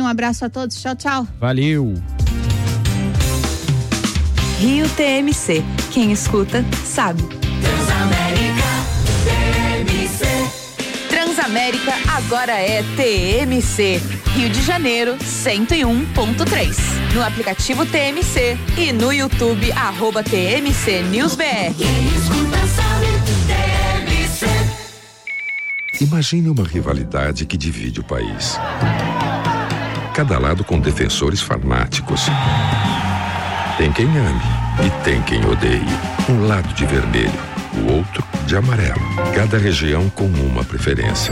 Um abraço a todos. Tchau, tchau. Valeu. Rio TMC. Quem escuta, sabe. Transamérica TMC. Transamérica agora é TMC. Rio de Janeiro, 101.3. No aplicativo TMC e no YouTube, @TMC NewsBR. Quem escuta sabe, TMC. Imagine uma rivalidade que divide o país. Cada lado com defensores fanáticos. Tem quem ame e tem quem odeie. Um lado de vermelho, o outro de amarelo. Cada região com uma preferência.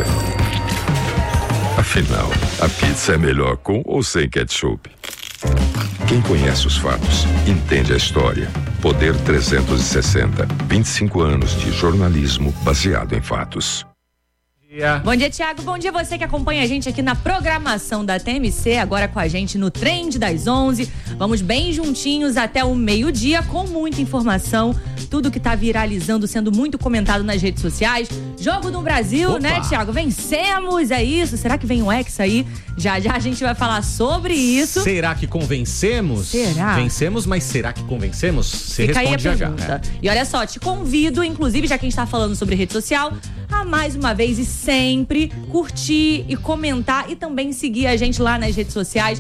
Afinal, a pizza é melhor com ou sem ketchup? Quem conhece os fatos, entende a história. Poder 360. 25 anos de jornalismo baseado em fatos. Bom dia, Thiago. Bom dia você que acompanha a gente aqui na programação da TMC, agora com a gente no Trend das 11. Vamos bem juntinhos até o meio-dia com muita informação, tudo que tá viralizando, sendo muito comentado nas redes sociais. Jogo do Brasil, Opa. né, Thiago? Vencemos, é isso? Será que vem o Hexa aí? Já já a gente vai falar sobre isso. Será que convencemos? Será? Vencemos, mas será que convencemos? Você Fica aí a responde já pergunta. já. E olha só, te convido, inclusive, já que a gente tá falando sobre rede social, a mais uma vez e sempre curtir e comentar e também seguir a gente lá nas redes sociais,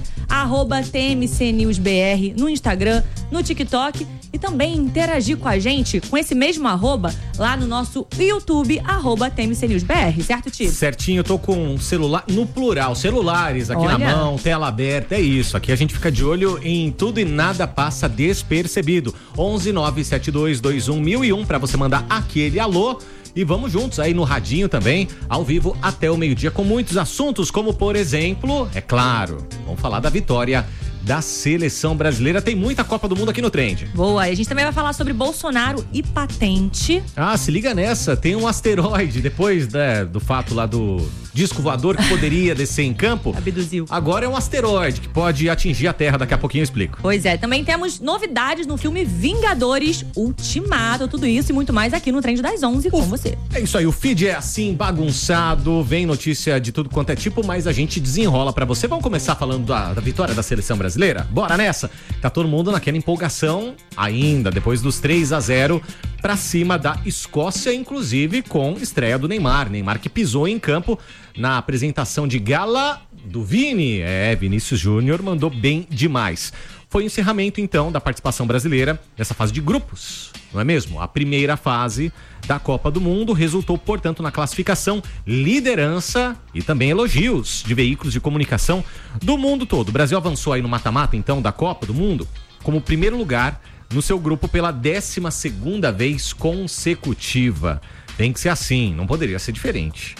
@TMCNewsBR, no Instagram, no TikTok, e também interagir com a gente com esse mesmo arroba lá no nosso YouTube, @TMCNewsBR, certo, Tito? Certinho, eu tô com um celular, no plural, celulares aqui Olha. na mão, tela aberta, é isso. Aqui a gente fica de olho em tudo e nada passa despercebido. 11 972 21 1001 pra você mandar aquele alô. E vamos juntos aí no radinho também, ao vivo até o meio-dia, com muitos assuntos, como por exemplo, é claro, vamos falar da vitória da seleção brasileira. Tem muita Copa do Mundo aqui no Trend. Boa, e a gente também vai falar sobre Bolsonaro e patente. Ah, se liga nessa, tem um asteroide, depois do fato lá do disco voador que poderia descer em campo. Abduziu. Agora é um asteroide que pode atingir a Terra, daqui a pouquinho eu explico. Pois é, também temos novidades no filme Vingadores Ultimato, tudo isso e muito mais aqui no Trend das 11 com você. É isso aí, o feed é assim, bagunçado, vem notícia de tudo quanto é tipo, mas a gente desenrola pra você. Vamos começar falando da vitória da seleção brasileira? Bora nessa! Tá todo mundo naquela empolgação ainda, depois dos 3-0 pra cima da Escócia, inclusive com estreia do Neymar. Neymar que pisou em campo na apresentação de gala do Vini. Vinícius Júnior mandou bem demais. Foi o encerramento, então, da participação brasileira nessa fase de grupos, não é mesmo? A primeira fase da Copa do Mundo resultou, portanto, na classificação, liderança e também elogios de veículos de comunicação do mundo todo. O Brasil avançou aí no mata-mata, então, da Copa do Mundo, como primeiro lugar no seu grupo pela 12ª vez consecutiva. Tem que ser assim, não poderia ser diferente.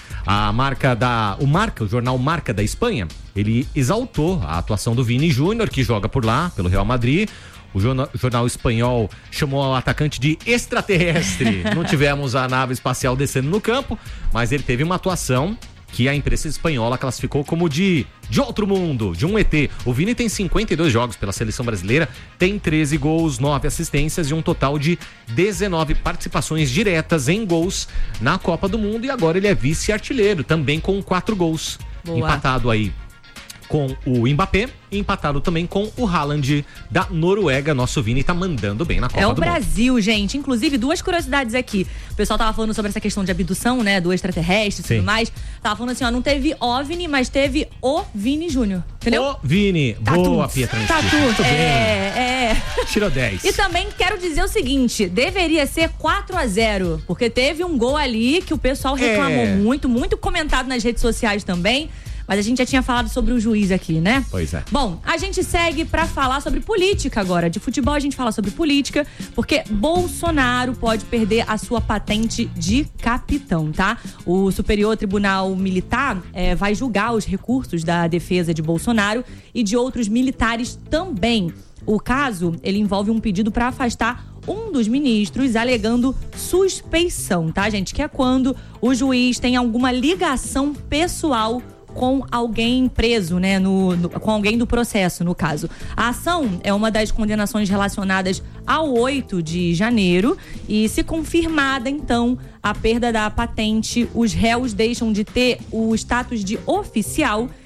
O jornal Marca da Espanha, ele exaltou a atuação do Vini Júnior, que joga por lá, pelo Real Madrid. O jornal espanhol chamou o atacante de extraterrestre. Não tivemos a nave espacial descendo no campo, mas ele teve uma atuação que a imprensa espanhola classificou como de outro mundo, de um ET. O Vini tem 52 jogos pela seleção brasileira, tem 13 gols, 9 assistências e um total de 19 participações diretas em gols na Copa do Mundo, e agora ele é vice-artilheiro, também com 4 gols. Boa. Empatado aí com o Mbappé e empatado também com o Haaland da Noruega. Nosso Vini tá mandando bem na Copa do Mundo. É o Brasil, gente. Inclusive, 2 curiosidades aqui. O pessoal tava falando sobre essa questão de abdução, né, do extraterrestre e tudo mais. Tava falando assim, ó, não teve OVNI, mas teve o Vini Júnior. Entendeu? Ô, Vini. Boa, Pietra. Tatu. Muito bem. É. Tirou 10. E também quero dizer o seguinte, deveria ser 4-0, porque teve um gol ali que o pessoal reclamou muito comentado nas redes sociais também. Mas a gente já tinha falado sobre o juiz aqui, né? Pois é. Bom, a gente segue pra falar sobre política agora. De futebol a gente fala sobre política, porque Bolsonaro pode perder a sua patente de capitão, tá? O Superior Tribunal Militar vai julgar os recursos da defesa de Bolsonaro e de outros militares também. O caso, ele envolve um pedido para afastar um dos ministros, alegando suspeição, tá, gente? Que é quando o juiz tem alguma ligação pessoal com alguém preso, né, com alguém do processo, no caso. A ação é uma das condenações relacionadas ao 8 de janeiro e, se confirmada, então, a perda da patente, os réus deixam de ter o status de oficial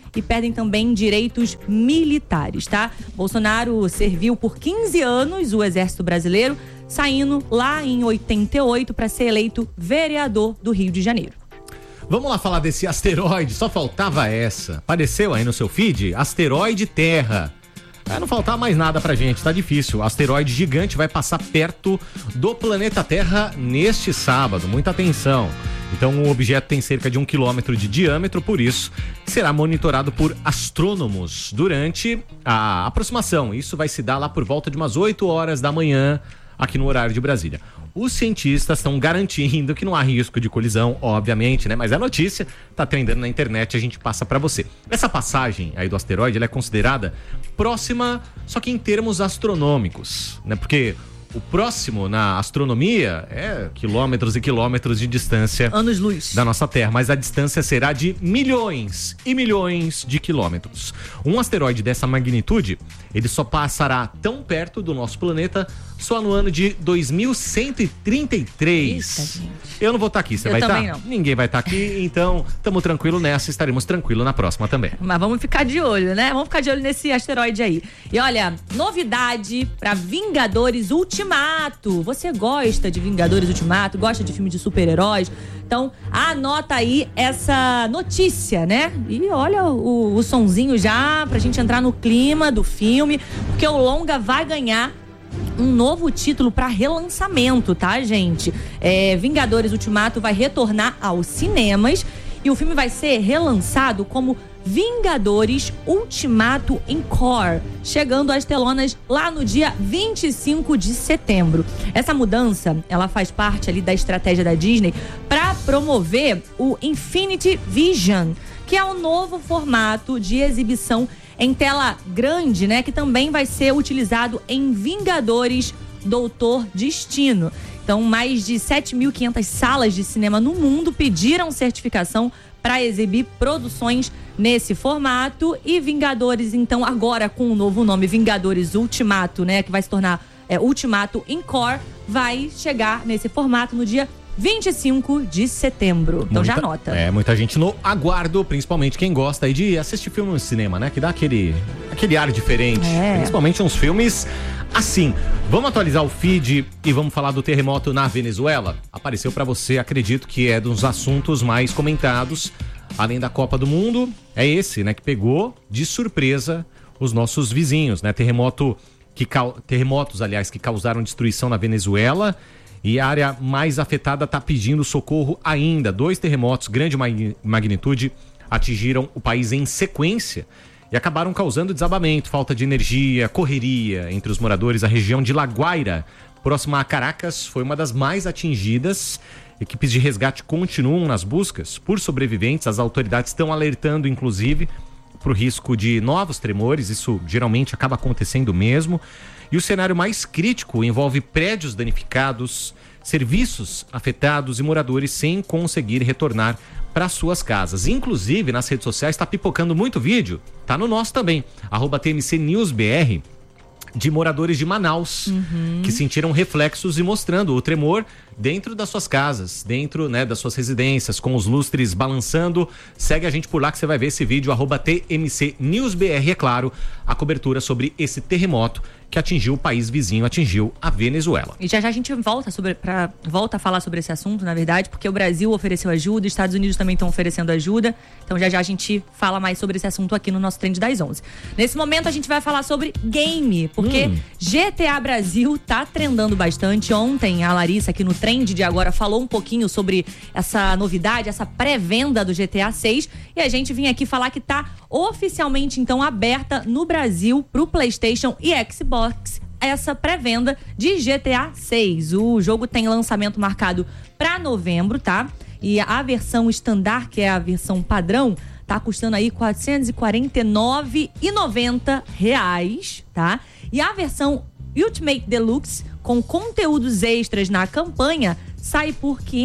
e perdem também direitos militares, tá? Bolsonaro serviu por 15 anos o Exército Brasileiro, saindo lá em 88 para ser eleito vereador do Rio de Janeiro. Vamos lá falar desse asteroide, só faltava essa. Apareceu aí no seu feed? Asteroide Terra. Não faltava mais nada pra gente, tá difícil. O asteroide gigante vai passar perto do planeta Terra neste sábado. Muita atenção. Então o objeto tem cerca de 1 quilômetro de diâmetro, por isso será monitorado por astrônomos durante a aproximação. Isso vai se dar lá por volta de umas 8 horas da manhã, aqui no horário de Brasília. Os cientistas estão garantindo que não há risco de colisão, obviamente, né? Mas a notícia tá trendendo na internet, a gente passa para você. Essa passagem aí do asteroide, ela é considerada próxima, só que em termos astronômicos, né? Porque o próximo na astronomia é quilômetros e quilômetros de distância anos-luz da nossa Terra, mas a distância será de milhões e milhões de quilômetros. Um asteroide dessa magnitude, ele só passará tão perto do nosso planeta só no ano de 2133. Eita, gente. Eu não vou estar aqui, você vai estar? Ninguém vai estar aqui, então estamos tranquilo nessa, estaremos tranquilos na próxima também. Mas vamos ficar de olho, né? Vamos ficar de olho nesse asteroide aí. E olha, novidade pra Vingadores Ultimato. Você gosta de Vingadores Ultimato? Gosta de filme de super-heróis? Então, anota aí essa notícia, né? E olha o sonzinho já pra gente entrar no clima do filme, porque o longa vai ganhar um novo título para relançamento, tá, gente? Vingadores Ultimato vai retornar aos cinemas e o filme vai ser relançado como Vingadores Ultimato Encore, chegando às telonas lá no dia 25 de setembro. Essa mudança, ela faz parte ali da estratégia da Disney para promover o Infinity Vision, que é um novo formato de exibição em tela grande, né? Que também vai ser utilizado em Vingadores Doutor Destino. Então, mais de 7.500 salas de cinema no mundo pediram certificação para exibir produções nesse formato. E Vingadores, então, agora com o novo nome Vingadores Ultimato, né? Que vai se tornar Ultimato Encore, vai chegar nesse formato no dia 25 de setembro. Então já anota. Muita gente no aguardo, principalmente quem gosta aí de assistir filme no cinema, né? Que dá aquele ar diferente. Principalmente uns filmes assim. Vamos atualizar o feed e vamos falar do terremoto na Venezuela? Apareceu pra você, acredito que é dos assuntos mais comentados, além da Copa do Mundo. É esse, né? Que pegou de surpresa os nossos vizinhos, né? Terremotos, aliás, que causaram destruição na Venezuela. E a área mais afetada está pedindo socorro ainda. 2 terremotos, grande magnitude, atingiram o país em sequência e acabaram causando desabamento, falta de energia, correria entre os moradores. A região de La Guaira, próxima a Caracas, foi uma das mais atingidas. Equipes de resgate continuam nas buscas por sobreviventes. As autoridades estão alertando, inclusive, para o risco de novos tremores. Isso geralmente acaba acontecendo mesmo. E o cenário mais crítico envolve prédios danificados, serviços afetados e moradores sem conseguir retornar para suas casas. Inclusive, nas redes sociais está pipocando muito vídeo, tá no nosso também, @TMCNewsBR, de moradores de Manaus, que sentiram reflexos e mostrando o tremor dentro das suas casas, dentro, né, das suas residências, com os lustres balançando. Segue a gente por lá que você vai ver esse vídeo, @TMCNewsBR, é claro, a cobertura sobre esse terremoto que atingiu o país vizinho, atingiu a Venezuela. E já a gente volta a falar sobre esse assunto, na verdade, porque o Brasil ofereceu ajuda, os Estados Unidos também estão oferecendo ajuda. Então já a gente fala mais sobre esse assunto aqui no nosso Trend das 11. Nesse momento a gente vai falar sobre game, porque GTA Brasil tá trendando bastante. Ontem a Larissa aqui no Trend de Agora falou um pouquinho sobre essa novidade, essa pré-venda do GTA 6. E a gente vinha aqui falar que tá oficialmente então aberta no Brasil pro PlayStation e Xbox essa pré-venda de GTA 6. O jogo tem lançamento marcado para novembro, tá? E a versão standard, que é a versão padrão, tá custando aí R$ 449,90, tá? E a versão Ultimate Deluxe, com conteúdos extras na campanha, sai por R$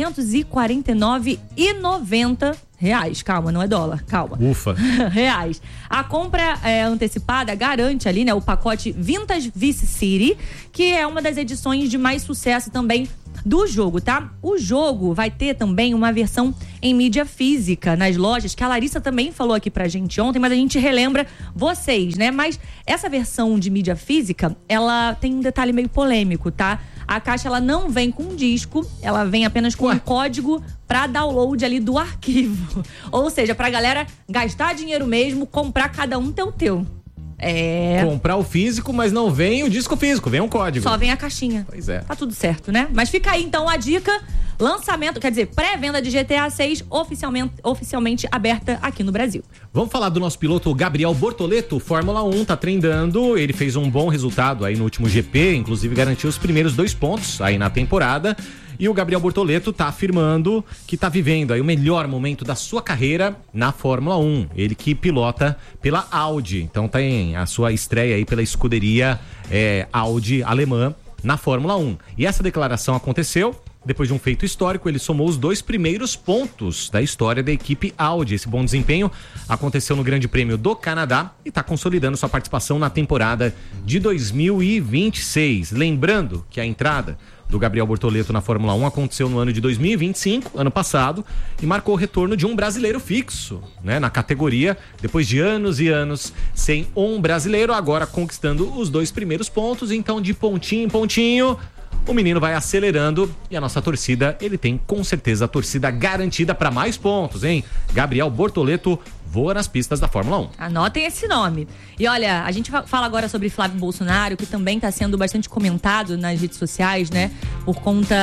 549,90. Calma, não é dólar, calma. Ufa. Reais. A compra antecipada garante ali, né, o pacote Vintage Vice City, que é uma das edições de mais sucesso também do jogo, tá? O jogo vai ter também uma versão em mídia física nas lojas, que a Larissa também falou aqui pra gente ontem, mas a gente relembra vocês, né? Mas essa versão de mídia física, ela tem um detalhe meio polêmico, tá? A caixa, ela não vem com disco, ela vem apenas com um código pra download ali do arquivo. Ou seja, pra galera gastar dinheiro mesmo, comprar cada um ter o teu. Comprar o físico, mas não vem o disco físico, vem um código. Só vem a caixinha. Pois é. Tá tudo certo, né? Mas fica aí então a dica. Lançamento, quer dizer, pré-venda de GTA 6 oficialmente aberta aqui no Brasil. Vamos falar do nosso piloto Gabriel Bortoleto, Fórmula 1, tá treinando, ele fez um bom resultado aí no último GP, inclusive garantiu os primeiros 2 pontos aí na temporada. E o Gabriel Bortoleto tá afirmando que tá vivendo aí o melhor momento da sua carreira na Fórmula 1. Ele que pilota pela Audi, então tem a sua estreia aí pela escuderia Audi alemã na Fórmula 1. E essa declaração aconteceu depois de um feito histórico. Ele somou os 2 primeiros pontos da história da equipe Audi. Esse bom desempenho aconteceu no Grande Prêmio do Canadá e está consolidando sua participação na temporada de 2026. Lembrando que a entrada do Gabriel Bortoleto na Fórmula 1 aconteceu no ano de 2025, ano passado, e marcou o retorno de um brasileiro fixo, né, na categoria, depois de anos e anos sem um brasileiro, agora conquistando os 2 primeiros pontos. Então, de pontinho em pontinho, o menino vai acelerando e a nossa torcida, ele tem com certeza a torcida garantida para mais pontos, hein? Gabriel Bortoleto voa nas pistas da Fórmula 1. Anotem esse nome. E olha, a gente fala agora sobre Flávio Bolsonaro, que também está sendo bastante comentado nas redes sociais, né? Por conta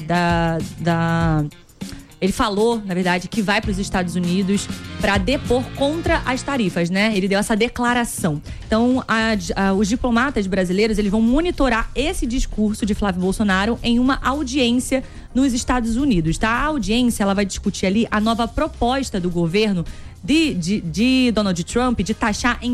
Ele falou, na verdade, que vai para os Estados Unidos para depor contra as tarifas, né? Ele deu essa declaração. Então, os diplomatas brasileiros, eles vão monitorar esse discurso de Flávio Bolsonaro em uma audiência nos Estados Unidos, tá? A audiência, ela vai discutir ali a nova proposta do governo de Donald Trump de taxar em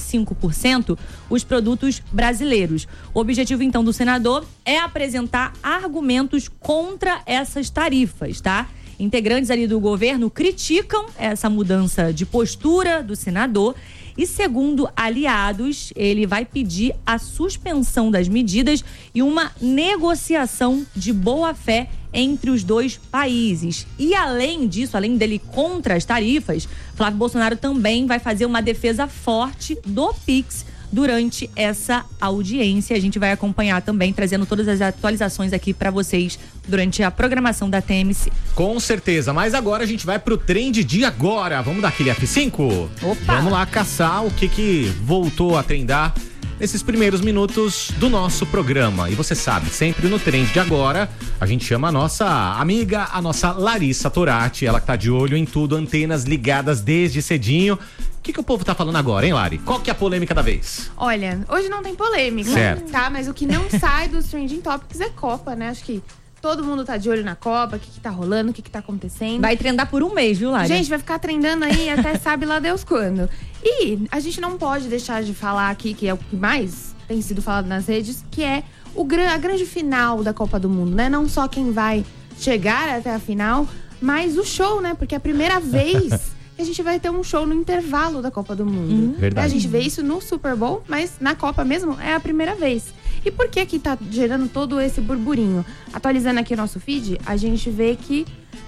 25% os produtos brasileiros. O objetivo, então, do senador é apresentar argumentos contra essas tarifas, tá? Integrantes ali do governo criticam essa mudança de postura do senador e, segundo aliados, ele vai pedir a suspensão das medidas e uma negociação de boa-fé entre os 2 países. E além disso, além dele contra as tarifas, Flávio Bolsonaro também vai fazer uma defesa forte do Pix durante essa audiência. A gente vai acompanhar também, trazendo todas as atualizações aqui para vocês durante a programação da TMC. Com certeza, mas agora a gente vai pro trend de agora. Vamos dar aquele F5? Opa! Vamos lá caçar o que voltou a trendar nesses primeiros minutos do nosso programa. E você sabe, sempre no trend de agora, a gente chama a nossa amiga, a nossa Larissa Torati, ela que tá de olho em tudo, antenas ligadas desde cedinho. O que o povo tá falando agora, hein, Lari? Qual que é a polêmica da vez? Olha, hoje não tem polêmica, certo, tá? Mas o que não sai dos trending topics é Copa, né? Acho que todo mundo tá de olho na Copa, o que tá rolando, o que tá acontecendo. Vai trendar por um mês, viu, Lari? Gente, vai ficar trendando aí até sabe lá Deus quando. E a gente não pode deixar de falar aqui, que é o que mais tem sido falado nas redes, que é a grande final da Copa do Mundo, né? Não só quem vai chegar até a final, mas o show, né? Porque é a primeira vez que a gente vai ter um show no intervalo da Copa do Mundo. Verdade. A gente vê isso no Super Bowl, mas na Copa mesmo é a primeira vez. E por que que tá gerando todo esse burburinho? Atualizando aqui o nosso feed, a gente vê que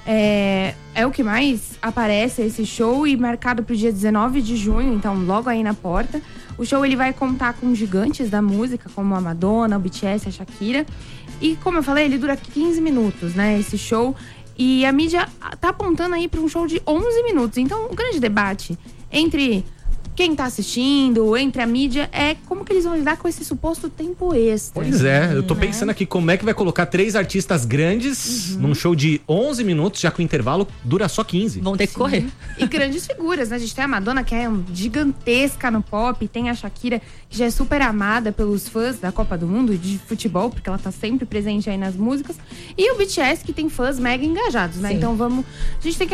é o que mais aparece esse show, e marcado pro dia 19 de junho, então logo aí na porta. O show, ele vai contar com gigantes da música, como a Madonna, o BTS, a Shakira. E como eu falei, ele dura 15 minutos, né, esse show. E a mídia tá apontando aí para um show de 11 minutos. Então, o grande debate entre quem tá assistindo, entre a mídia, é como que eles vão lidar com esse suposto tempo extra. Pois é, eu tô pensando aqui como é que vai colocar 3 artistas grandes num show de 11 minutos, já que o intervalo dura só 15. Vão ter que correr. E grandes figuras, né? A gente tem a Madonna, que é gigantesca no pop, tem a Shakira, que já é super amada pelos fãs da Copa do Mundo de futebol, porque ela tá sempre presente aí nas músicas, e o BTS, que tem fãs mega engajados, né? Sim. Então a gente tem que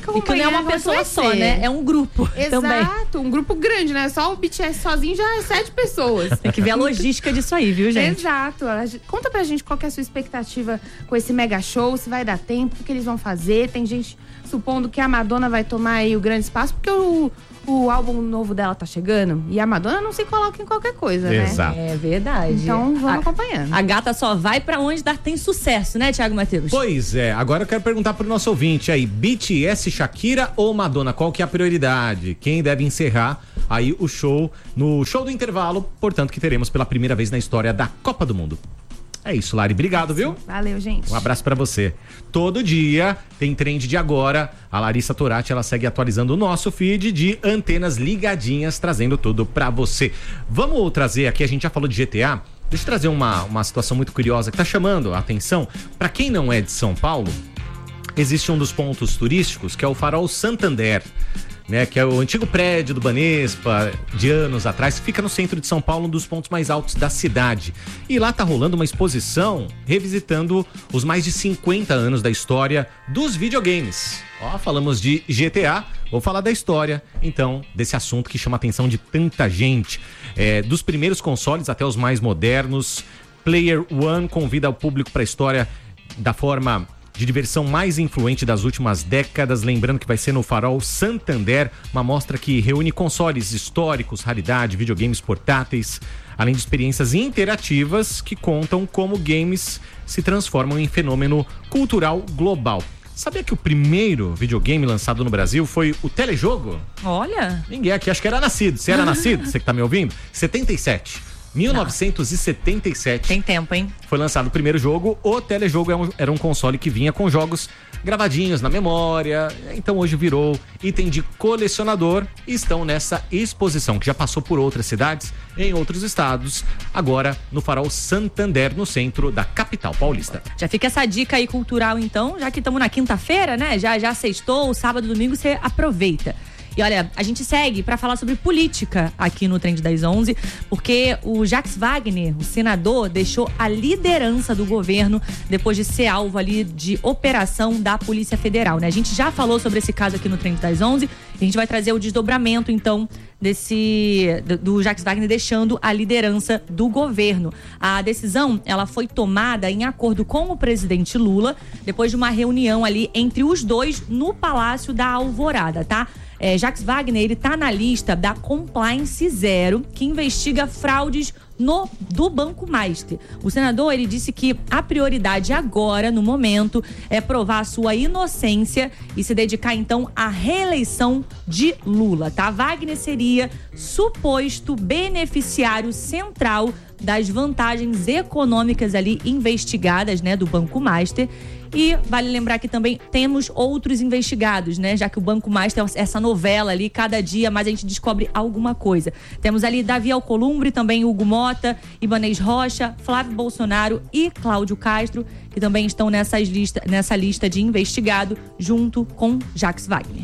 acompanhar. E que não é uma como pessoa vai só, ser. né? É um grupo também. Exato, um grupo grande, né? Só o BTS sozinho já é 7 pessoas. Tem que ver a logística disso aí, viu, gente? Exato. Conta pra gente qual que é a sua expectativa com esse mega show, se vai dar tempo, o que eles vão fazer. Tem gente supondo que a Madonna vai tomar aí o grande espaço, porque o álbum novo dela tá chegando e a Madonna não se coloca em qualquer coisa, né? Exato. É verdade. Então vamos acompanhando. A gata só vai pra onde tem sucesso, né, Thiago Matheus? Pois é, agora eu quero perguntar pro nosso ouvinte aí, BTS, Shakira ou Madonna, qual que é a prioridade? Quem deve encerrar aí o show no show do intervalo, portanto que teremos pela primeira vez na história da Copa do Mundo. É isso, Lari. Obrigado, viu? Valeu, gente. Um abraço pra você. Todo dia tem trend de agora. A Larissa Torati, ela segue atualizando o nosso feed de antenas ligadinhas, trazendo tudo pra você. Vamos trazer aqui, a gente já falou de GTA. Deixa eu trazer uma situação muito curiosa que tá chamando a atenção. Pra quem não é de São Paulo, existe um dos pontos turísticos que é o Farol Santander, né, que é o antigo prédio do Banespa, de anos atrás, que fica no centro de São Paulo, um dos pontos mais altos da cidade. E lá tá rolando uma exposição revisitando os mais de 50 anos da história dos videogames. Ó, falamos de GTA, vou falar da história, então, desse assunto que chama a atenção de tanta gente. Dos primeiros consoles até os mais modernos, Player One convida o público para a história da forma de diversão mais influente das últimas décadas, lembrando que vai ser no Farol Santander, uma mostra que reúne consoles históricos, raridade, videogames portáteis, além de experiências interativas que contam como games se transformam em fenômeno cultural global. Sabia que o primeiro videogame lançado no Brasil foi o telejogo? Olha. Ninguém aqui, acho que era nascido. Você era nascido? Você que tá me ouvindo? 77. 1977. Tem tempo, hein? Foi lançado o primeiro jogo. O telejogo era um console que vinha com jogos gravadinhos na memória. Então hoje virou item de colecionador e estão nessa exposição que já passou por outras cidades, em outros estados, agora no Farol Santander, no centro da capital paulista. Já fica essa dica aí cultural então, já que estamos na quinta-feira, né? Já sextou, sábado, domingo, você aproveita. E olha, a gente segue para falar sobre política aqui no Trend das 11, porque o Jacques Wagner, o senador, deixou a liderança do governo depois de ser alvo ali de operação da Polícia Federal, né? A gente já falou sobre esse caso aqui no Trend das 11 e a gente vai trazer o desdobramento, então, do Jacques Wagner deixando a liderança do governo. A decisão, ela foi tomada em acordo com o presidente Lula, depois de uma reunião ali entre os dois no Palácio da Alvorada, tá? Jacques Wagner, ele tá na lista da Compliance Zero, que investiga fraudes do Banco Master. O senador, ele disse que a prioridade agora, no momento, é provar a sua inocência e se dedicar, então, à reeleição de Lula, tá? Wagner seria suposto beneficiário central das vantagens econômicas ali investigadas, né, do Banco Master. E vale lembrar que também temos outros investigados, né? Já que o Banco Master é essa novela ali, cada dia mais a gente descobre alguma coisa. Temos ali Davi Alcolumbre, também Hugo Mota, Ibanez Rocha, Flávio Bolsonaro e Cláudio Castro, que também estão nessa lista de investigado, junto com Jacques Wagner.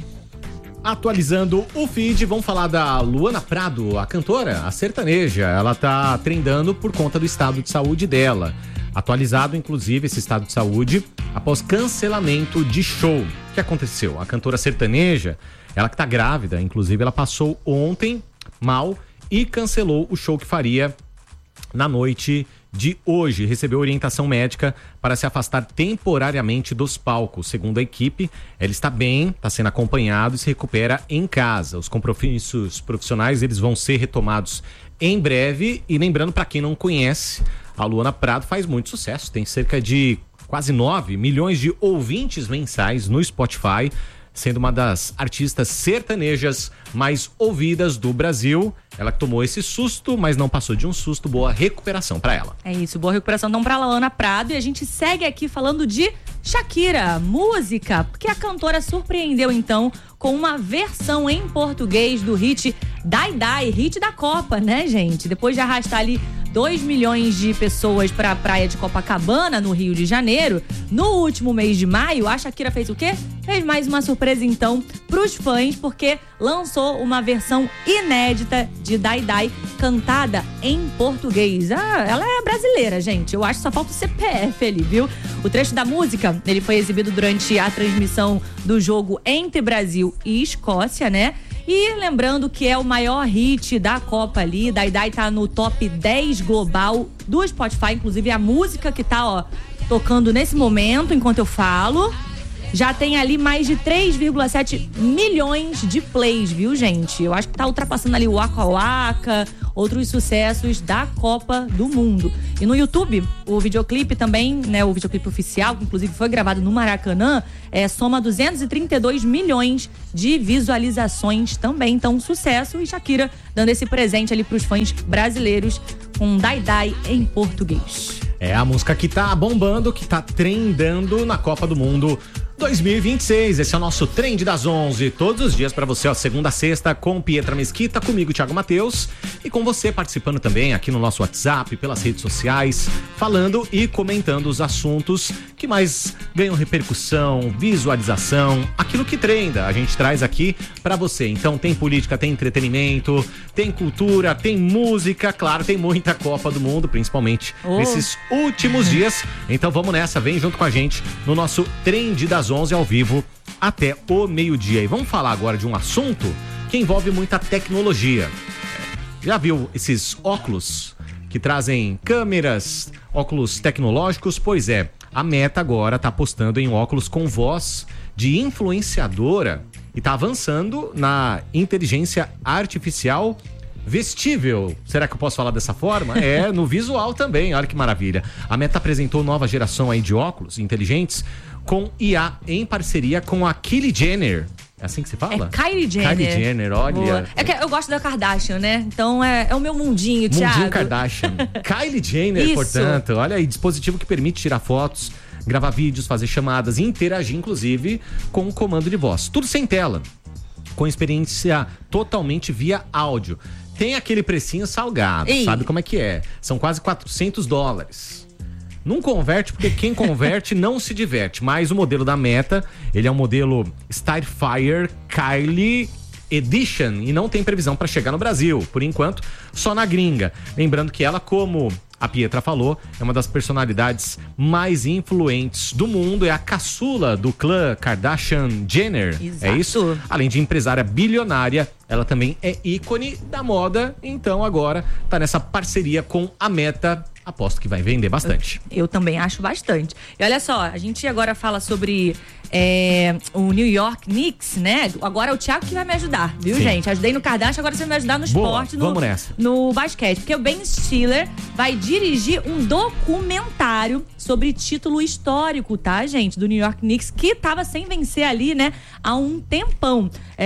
Atualizando o feed, vamos falar da Luana Prado, a cantora, a sertaneja. Ela tá trendando por conta do estado de saúde dela. Atualizado, inclusive, esse estado de saúde após cancelamento de show. O que aconteceu? A cantora sertaneja, ela que tá grávida, inclusive, ela passou ontem mal e cancelou o show que faria na noite de hoje. Recebeu orientação médica para se afastar temporariamente dos palcos. Segundo a equipe, ela está bem, está sendo acompanhado e se recupera em casa. Os compromissos profissionais, eles vão ser retomados em breve. E lembrando, para quem não conhece, a Luana Prado faz muito sucesso. Tem cerca de quase 9 milhões de ouvintes mensais no Spotify, sendo uma das artistas sertanejas mais ouvidas do Brasil. Ela que tomou esse susto, mas não passou de um susto. Boa recuperação pra ela. É isso, boa recuperação então pra Luana Prado. E a gente segue aqui falando de Shakira, música, porque a cantora surpreendeu então com uma versão em português do hit Die Die, hit da Copa, né, gente? Depois de arrastar ali 2 milhões de pessoas para a praia de Copacabana, no Rio de Janeiro. No último mês de maio, a Shakira fez o quê? Fez mais uma surpresa, então, pros fãs, porque lançou uma versão inédita de Dai Dai, cantada em português. Ah, ela é brasileira, gente. Eu acho que só falta o CPF ali, viu? O trecho da música, ele foi exibido durante a transmissão do jogo entre Brasil e Escócia, né? E lembrando que é o maior hit da Copa ali, Dai Dai tá no top 10 global do Spotify, inclusive a música que tá, ó, tocando nesse momento, enquanto eu falo, já tem ali mais de 3,7 milhões de plays, viu, gente? Eu acho que tá ultrapassando ali o Waka Waka, outros sucessos da Copa do Mundo. E no YouTube, o videoclipe também, né, o videoclipe oficial, que inclusive foi gravado no Maracanã, soma 232 milhões de visualizações também. Então, sucesso, e Shakira dando esse presente ali pros fãs brasileiros com Dai Dai em português. É a música que tá bombando, que tá trendando na Copa do Mundo 2026. Esse é o nosso Trend das 11. Todos os dias pra você, ó, segunda a sexta, com Pietra Mesquita, comigo, Thiago Matheus, e com você participando também aqui no nosso WhatsApp, pelas redes sociais, falando e comentando os assuntos que mais ganham repercussão, visualização, aquilo que trenda, a gente traz aqui pra você. Então tem política, tem entretenimento, tem cultura, tem música, claro, tem muita Copa do Mundo, principalmente nesses últimos dias. Então vamos nessa, vem junto com a gente no nosso Trend das 11 ao vivo até o meio-dia. E vamos falar agora de um assunto que envolve muita tecnologia. Já viu esses óculos que trazem câmeras, óculos tecnológicos? Pois é, a Meta agora tá apostando em óculos com voz de influenciadora e tá avançando na inteligência artificial vestível. Será que eu posso falar dessa forma? No visual também, olha que maravilha. A Meta apresentou nova geração aí de óculos inteligentes com IA em parceria com a Kylie Jenner. É assim que se fala? Kylie Jenner. Kylie Jenner, olha. Boa. É que eu gosto da Kardashian, né? Então é o meu mundinho, Thiago. Mundinho Kardashian. Kylie Jenner, Isso. portanto. Olha aí, dispositivo que permite tirar fotos, gravar vídeos, fazer chamadas e interagir, inclusive, com o comando de voz. Tudo sem tela, com experiência totalmente via áudio. Tem aquele precinho salgado, sabe como é que é? São quase $400. Não converte, porque quem converte não se diverte. Mas o modelo da Meta, ele é um modelo Starfire Kylie Edition e não tem previsão para chegar no Brasil. Por enquanto, só na gringa. Lembrando que ela, como a Pietra falou, é uma das personalidades mais influentes do mundo. É a caçula do clã Kardashian-Jenner. É isso? Além de empresária bilionária, ela também é ícone da moda. Então agora tá nessa parceria com a Meta. Aposto que vai vender bastante. Eu também acho bastante. E olha só, a gente agora fala sobre o New York Knicks, né? Agora é o Thiago que vai me ajudar, viu, gente? Ajudei no Kardashian, agora você vai me ajudar no esporte, vamos nessa. No basquete. Porque o Ben Stiller vai dirigir um documentário sobre título histórico, tá, gente? Do New York Knicks, que tava sem vencer ali, né? Há um tempão.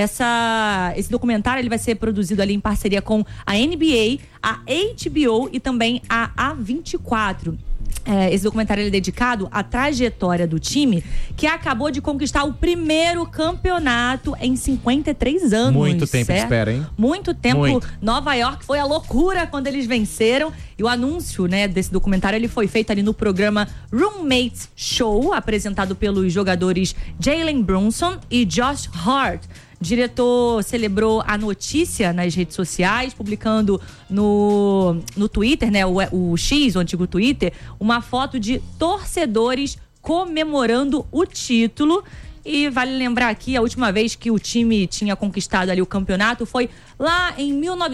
Esse documentário, ele vai ser produzido ali em parceria com a NBA, a HBO e também a A24. Esse documentário ele é dedicado à trajetória do time, que acabou de conquistar o primeiro campeonato em 53 anos. Muito tempo de espera, hein? Muito tempo. Muito. Nova York foi a loucura quando eles venceram. E o anúncio, né, desse documentário, ele foi feito ali no programa Roommates Show, apresentado pelos jogadores Jalen Brunson e Josh Hart. O diretor celebrou a notícia nas redes sociais, publicando no Twitter, né, o X, o antigo Twitter, uma foto de torcedores comemorando o título. E vale lembrar aqui, a última vez que o time tinha conquistado ali o campeonato foi lá em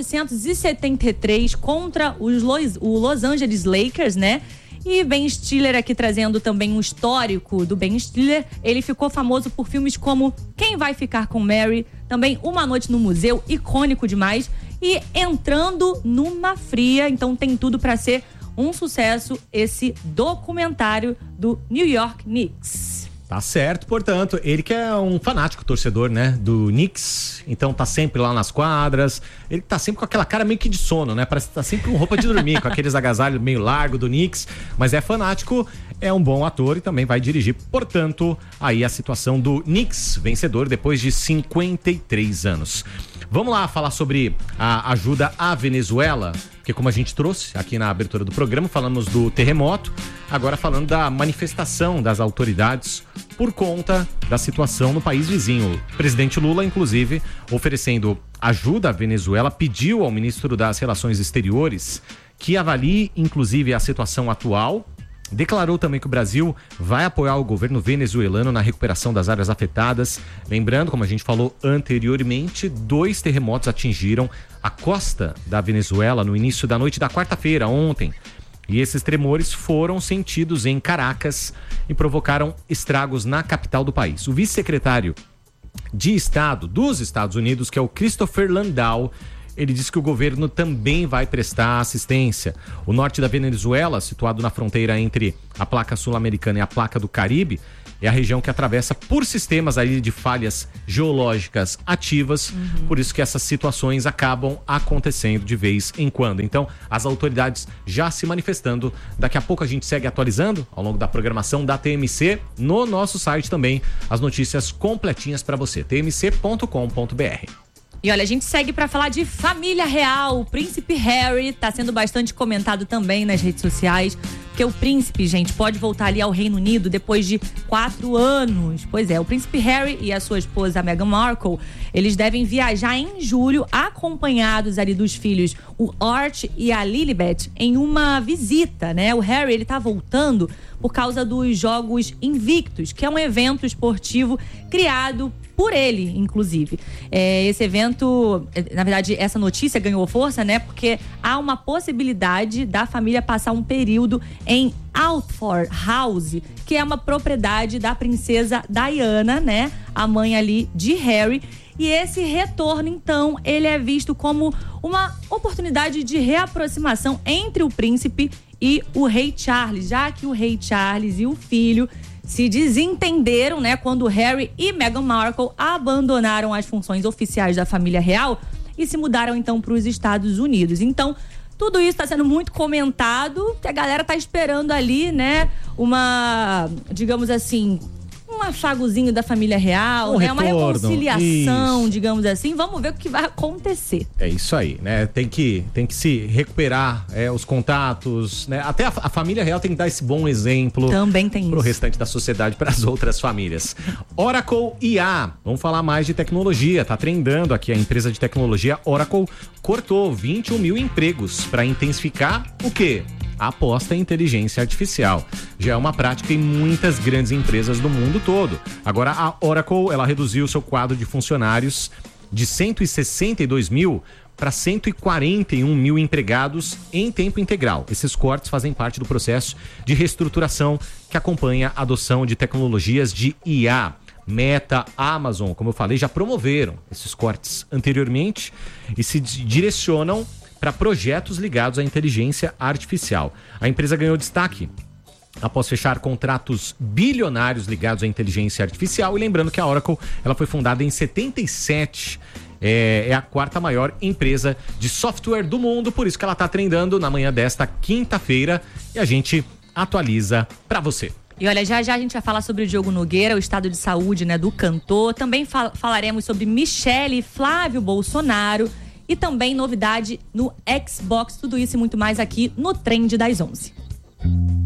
1973 contra o Los Angeles Lakers, né? E Ben Stiller aqui trazendo também um histórico do Ben Stiller. Ele ficou famoso por filmes como Quem Vai Ficar com Mary, também Uma Noite no Museu, icônico demais, e Entrando numa Fria. Então tem tudo para ser um sucesso esse documentário do New York Knicks. Tá certo, portanto, ele que é um fanático torcedor, né, do Knicks, então tá sempre lá nas quadras, ele tá sempre com aquela cara meio que de sono, né, parece que tá sempre com roupa de dormir, com aqueles agasalhos meio largo do Knicks, mas é fanático, é um bom ator e também vai dirigir, portanto, aí a situação do Knicks, vencedor depois de 53 anos. Vamos lá falar sobre a ajuda à Venezuela, porque como a gente trouxe aqui na abertura do programa, falamos do terremoto, agora falando da manifestação das autoridades por conta da situação no país vizinho. O presidente Lula, inclusive, oferecendo ajuda à Venezuela, pediu ao ministro das Relações Exteriores que avalie, inclusive, a situação atual. Declarou também que o Brasil vai apoiar o governo venezuelano na recuperação das áreas afetadas. Lembrando, como a gente falou anteriormente, 2 terremotos atingiram a costa da Venezuela no início da noite da quarta-feira, ontem. E esses tremores foram sentidos em Caracas e provocaram estragos na capital do país. O vice-secretário de Estado dos Estados Unidos, que é o Christopher Landau, ele disse que o governo também vai prestar assistência. O norte da Venezuela, situado na fronteira entre a placa sul-americana e a placa do Caribe, é a região que atravessa por sistemas ali de falhas geológicas ativas, por isso que essas situações acabam acontecendo de vez em quando. Então, as autoridades já se manifestando. Daqui a pouco a gente segue atualizando ao longo da programação da TMC, no nosso site também, as notícias completinhas para você, tmc.com.br. E olha, a gente segue para falar de família real. O príncipe Harry tá sendo bastante comentado também nas redes sociais, porque o príncipe, gente, pode voltar ali ao Reino Unido depois de 4 anos. Pois é, o príncipe Harry e a sua esposa Meghan Markle, eles devem viajar em julho, acompanhados ali dos filhos, o Archie e a Lilibet, em uma visita, né? O Harry, ele tá voltando por causa dos Jogos Invictus, que é um evento esportivo criado por ele, inclusive. Esse evento, na verdade, essa notícia ganhou força, né? Porque há uma possibilidade da família passar um período em Althorp House, que é uma propriedade da princesa Diana, né? A mãe ali de Harry. E esse retorno, então, ele é visto como uma oportunidade de reaproximação entre o príncipe e o rei Charles, já que o rei Charles e o filho se desentenderam, né, quando Harry e Meghan Markle abandonaram as funções oficiais da família real e se mudaram então para os Estados Unidos. Então, tudo isso está sendo muito comentado, que a galera tá esperando ali, né, uma, digamos assim, um afagozinho da família real, né? Uma reconciliação, digamos assim. Vamos ver o que vai acontecer. É isso aí, né? Tem que se recuperar os contatos, né? Até a família real tem que dar esse bom exemplo. Também tem pro isso. Restante da sociedade, para as outras famílias. Oracle IA. Vamos falar mais de tecnologia. Tá trendando aqui a empresa de tecnologia Oracle. Cortou 21 mil empregos para intensificar o quê? A aposta em inteligência artificial. Já é uma prática em muitas grandes empresas do mundo todo. Agora, a Oracle, ela reduziu seu quadro de funcionários de 162 mil para 141 mil empregados em tempo integral. Esses cortes fazem parte do processo de reestruturação que acompanha a adoção de tecnologias de IA. Meta, Amazon, como eu falei, já promoveram esses cortes anteriormente e se direcionam para projetos ligados à inteligência artificial. A empresa ganhou destaque após fechar contratos bilionários ligados à inteligência artificial. E lembrando que a Oracle, ela foi fundada em 77, é a 4ª maior empresa de software do mundo, por isso que ela está trendando na manhã desta quinta-feira e a gente atualiza para você. E olha, já a gente vai falar sobre o Diogo Nogueira, o estado de saúde, né, do cantor. Também falaremos sobre Michele e Flávio Bolsonaro. E também novidade no Xbox, tudo isso e muito mais aqui no Trend das 11.